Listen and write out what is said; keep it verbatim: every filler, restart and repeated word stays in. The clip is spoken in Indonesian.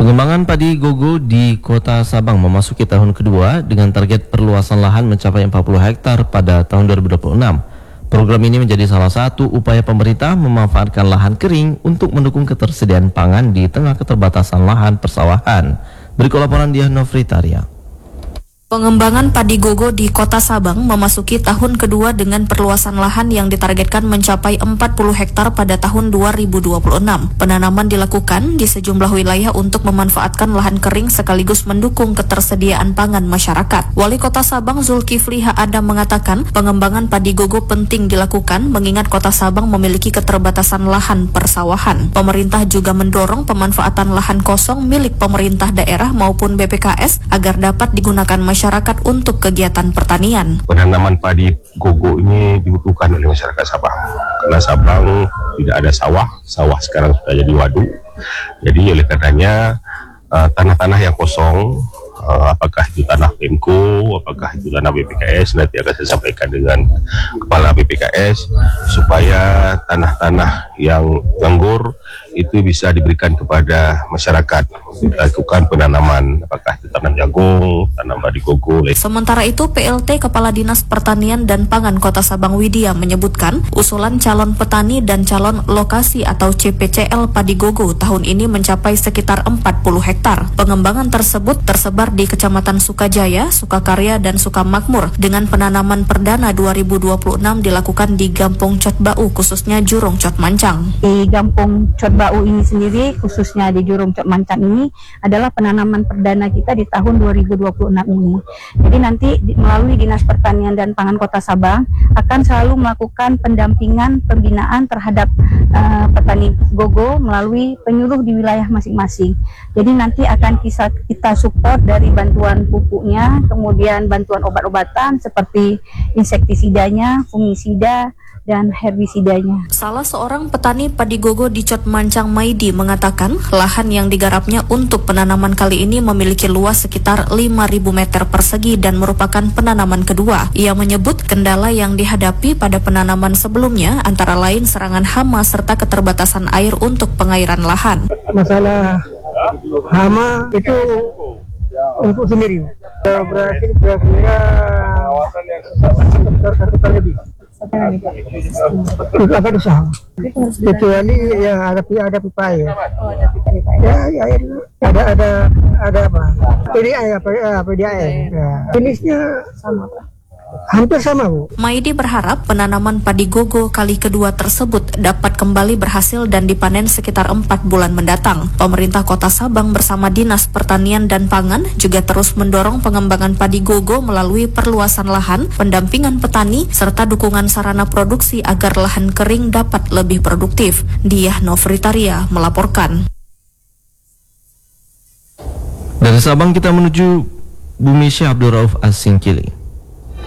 Pengembangan padi gogo di Kota Sabang memasuki tahun kedua dengan target perluasan lahan mencapai empat puluh hektar pada tahun dua ribu dua puluh enam. Program ini menjadi salah satu upaya pemerintah memanfaatkan lahan kering untuk mendukung ketersediaan pangan di tengah keterbatasan lahan persawahan. Berikut laporan Diah Novritariya. Pengembangan padi gogo di Kota Sabang memasuki tahun kedua dengan perluasan lahan yang ditargetkan mencapai empat puluh hektar pada tahun dua ribu dua puluh enam. Penanaman dilakukan di sejumlah wilayah untuk memanfaatkan lahan kering sekaligus mendukung ketersediaan pangan masyarakat. Wali Kota Sabang Zulkifli H. Adam mengatakan pengembangan padi gogo penting dilakukan mengingat Kota Sabang memiliki keterbatasan lahan persawahan. Pemerintah juga mendorong pemanfaatan lahan kosong milik pemerintah daerah maupun B P K S agar dapat digunakan masyarakat masyarakat untuk kegiatan pertanian. Penanaman padi gogo ini dibutuhkan oleh masyarakat Sabang karena Sabang tidak ada sawah, sawah sekarang sudah jadi waduk. Jadi oleh karenanya uh, tanah-tanah yang kosong, uh, apakah itu tanah Pemko, apakah itu tanah B P K S, nanti akan saya sampaikan dengan kepala B P K S supaya tanah-tanah yang nganggur itu bisa diberikan kepada masyarakat, dilakukan penanaman, apakah itu tanam jagung, tanam padi gogo. Sementara itu, P L T Kepala Dinas Pertanian dan Pangan Kota Sabang Widya menyebutkan usulan calon petani dan calon lokasi atau C P C L padi gogo tahun ini mencapai sekitar empat puluh hektar. Pengembangan tersebut tersebar di Kecamatan Sukajaya, Sukakarya, dan Sukamakmur dengan penanaman perdana dua ribu dua puluh enam dilakukan di Gampong Cotbau, khususnya Jurong Cot Mancang. Di Gampong Cotbau ini sendiri, khususnya di Jurong Cot Mancang ini adalah penanaman perdana kita di tahun dua ribu dua puluh enam ini. Jadi nanti melalui Dinas Pertanian dan Pangan Kota Sabang akan selalu melakukan pendampingan pembinaan terhadap uh, petani gogo melalui penyuluh di wilayah masing-masing. Jadi nanti akan kita, kita support dari bantuan pupuknya, kemudian bantuan obat-obatan seperti insektisidanya, fungisida, dan herbisidanya. Salah seorang petani padi gogo di Cot Mancang Maidi mengatakan lahan yang digarapnya untuk penanaman kali ini memiliki luas sekitar lima ribu meter persegi dan merupakan penanaman kedua. Ia menyebut kendala yang dihadapi pada penanaman sebelumnya antara lain serangan hama serta keterbatasan air untuk pengairan lahan. Masalah hama itu untuk sendiri. Berarti kira-kira satu lebih. Itu agak susah. Kecuali ya ada ada pipa air. Ya, ya, ya ada ada ada apa? P D A ya, P D A. Ya. Jenisnya sama Pak. Hampir sama, Bu. Maidi berharap penanaman padi gogo kali kedua tersebut dapat kembali berhasil dan dipanen sekitar empat bulan mendatang. Pemerintah Kota Sabang bersama Dinas Pertanian dan Pangan juga terus mendorong pengembangan padi gogo melalui perluasan lahan, pendampingan petani, serta dukungan sarana produksi agar lahan kering dapat lebih produktif. Diah Novritariya melaporkan. Dari Sabang kita menuju Bumi Syah Abdul Rauf As-Singkili.